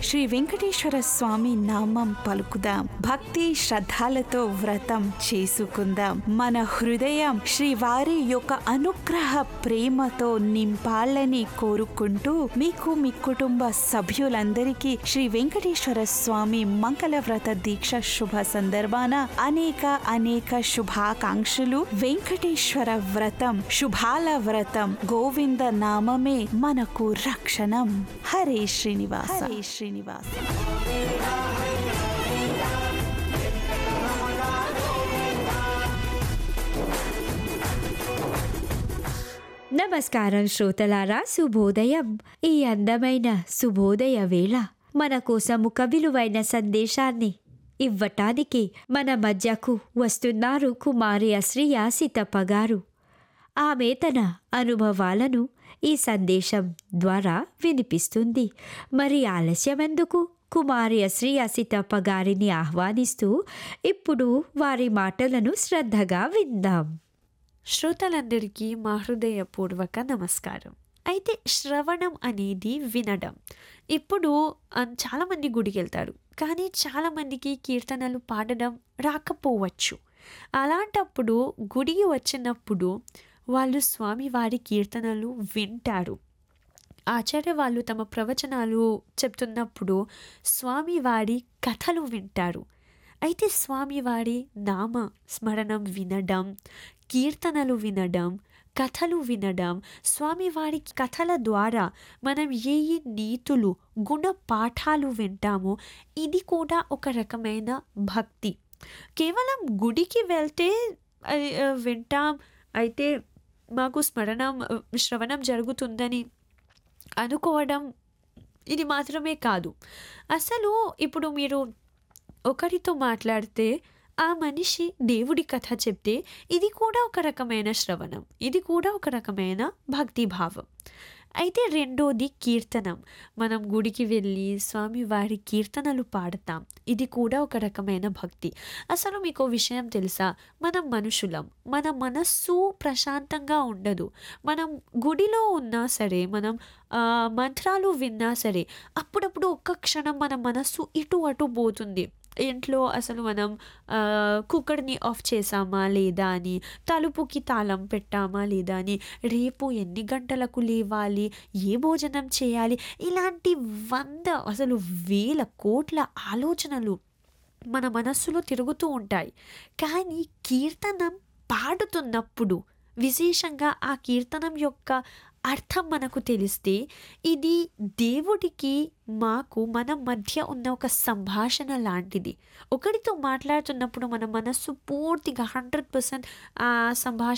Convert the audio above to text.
శ్రీ వెంకటేశ్వర స్వామి నామం పలుకుదాం. భక్తి శ్రద్ధలతో వ్రతం చేసుకుందాం. మన హృదయం శ్రీవారి యొక్క అనుగ్రహ ప్రేమతో నింపాలని కోరుకుంటూ మీకు మీ కుటుంబ సభ్యులందరికీ శ్రీ వెంకటేశ్వర స్వామి మంగళ వ్రత దీక్ష శుభ సందర్భాన అనేక శుభాకాంక్షలు. వెంకటేశ్వర వ్రతం శుభాల వ్రతం. గోవింద నామమే మనకు రక్షణం. హరే శ్రీనివాస, హరే శ్రీనివాస. నమస్కారం శ్రోతలారా, శుభోదయం. ఈ అందమైన శుభోదయ వేళ మన కోసం ఒక విలువైన సందేశాన్ని ఇవ్వటానికి మన మధ్యకు వస్తున్నారు కుమారి అశ్రియ సీతప్ప గారు. ఆమె తన అనుభవాలను ఈ సందేశం ద్వారా వినిపిస్తుంది. మరి ఆలస్యమెందుకు? కుమారి అశ్రియ సీతప్ప గారిని ఆహ్వానిస్తూ ఇప్పుడు వారి మాటలను శ్రద్ధగా విందాం. శ్రోతలందరికీ మా హృదయపూర్వక నమస్కారం. అయితే శ్రవణం అనేది వినడం. ఇప్పుడు చాలామంది గుడికి వెళ్తారు, కానీ చాలామందికి కీర్తనలు పాడడం రాకపోవచ్చు. అలాంటప్పుడు గుడికి వచ్చినప్పుడు వాళ్ళు స్వామివారి కీర్తనలు వింటారు. ఆచార్య వాళ్ళు తమ ప్రవచనాలు చెప్తున్నప్పుడు స్వామివారి కథలు వింటారు. అయితే స్వామివారి నామ స్మరణం వినడం, కీర్తనలు వినడం, కథలు వినడం, స్వామివారి కథల ద్వారా మనం ఏ నీతులు గుణపాఠాలు వింటామో ఇది కూడా ఒక రకమైన భక్తి. కేవలం గుడికి వెళ్తే వింటాం, అయితే మాకు శ్రవణం జరుగుతుందని అనుకోవడం ఇది మాత్రమే కాదు. అసలు ఇప్పుడు మీరు ఒకరితో మాట్లాడితే ఆ మనిషి దేవుడి కథ చెప్తే ఇది కూడా ఒక రకమైన శ్రవణం, ఇది కూడా ఒక రకమైన భక్తిభావం. అయితే రెండోది కీర్తనం. మనం గుడికి వెళ్ళి స్వామివారి కీర్తనలు పాడతాం, ఇది కూడా ఒక రకమైన భక్తి. అసలు మీకు విషయం తెలుసా, మనం మనుషులం, మన మనస్సు ప్రశాంతంగా ఉండదు. మనం గుడిలో ఉన్నా సరే, మనం మంత్రాలు విన్నా సరే, అప్పుడప్పుడు ఒక్క క్షణం మన మనస్సు ఇటు అటు పోతుంది. ఇంట్లో అసలు మనం కుక్కర్ని ఆఫ్ చేసామా లేదా అని, తలుపుకి తాళం పెట్టామా లేదా అని, రేపు ఎన్ని గంటలకు లేవాలి, ఏ భోజనం చేయాలి, ఇలాంటి అసలు వేల కోట్ల ఆలోచనలు మన మనస్సులో తిరుగుతూ ఉంటాయి. కానీ కీర్తనం పాడుతున్నప్పుడు విశేషంగా ఆ కీర్తనం యొక్క అర్థం మనకు తెలిస్తే ఇది దేవుడికి మాకు మన మధ్య ఉన్న ఒక సంభాషణ లాంటిది. ఒకరితో మాట్లాడుతున్నప్పుడు మన మనస్సు పూర్తిగా 100% ఆ సంభాషణ